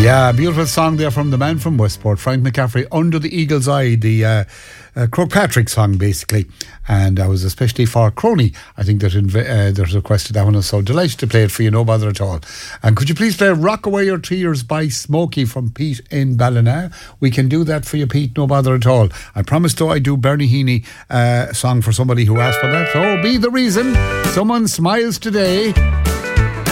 Yeah, beautiful song there from the man from Westport, Frank McCaffrey, Under the Eagle's Eye, the Kirkpatrick song basically. And I was especially for Crony, I think that requested that one. I was so delighted to play it for you, no bother at all. And could you please play Rock Away Your Tears by Smokey from Pete in Ballina? We can do that for you, Pete, no bother at all. I promised though I'd do Bernie Heaney song for somebody who asked for that. So be the reason someone smiles today.